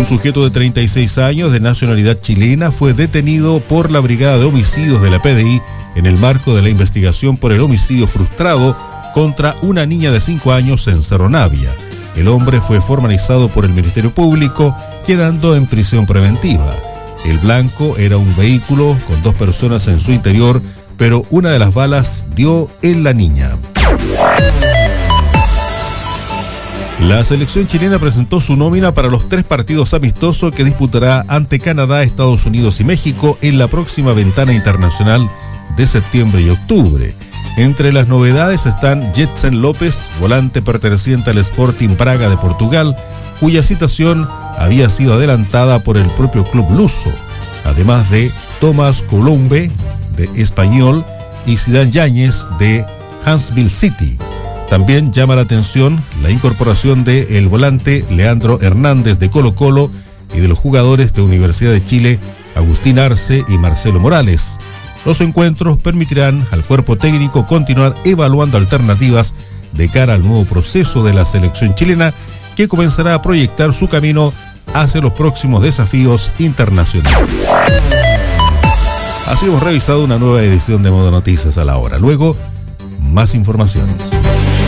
Un sujeto de 36 años de nacionalidad chilena fue detenido por la Brigada de Homicidios de la PDI en el marco de la investigación por el homicidio frustrado contra una niña de 5 años en Cerro Navia. El hombre fue formalizado por el Ministerio Público, quedando en prisión preventiva. El blanco era un vehículo con 2 personas en su interior, pero una de las balas dio en la niña. La selección chilena presentó su nómina para los 3 partidos amistosos que disputará ante Canadá, Estados Unidos y México en la próxima ventana internacional de septiembre y octubre. Entre las novedades están Jetsen López, volante perteneciente al Sporting Braga de Portugal, cuya citación había sido adelantada por el propio club luso, además de Tomás Colombe, de Español, y Zidane Yáñez, de Huntsville City. También llama la atención la incorporación de el volante Leandro Hernández de Colo-Colo y de los jugadores de Universidad de Chile, Agustín Arce y Marcelo Morales. Los encuentros permitirán al cuerpo técnico continuar evaluando alternativas de cara al nuevo proceso de la selección chilena, que comenzará a proyectar su camino hacia los próximos desafíos internacionales. Así hemos revisado una nueva edición de Modo Noticias a la hora. Luego, más informaciones.